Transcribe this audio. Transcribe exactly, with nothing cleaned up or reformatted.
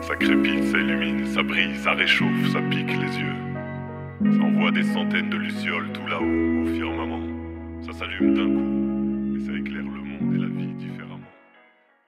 Ça crépite, ça illumine, ça brille, ça réchauffe, ça pique les yeux. Ça envoie des centaines de lucioles tout là-haut, au firmament. Ça s'allume d'un coup, et ça éclaire le monde et la vie.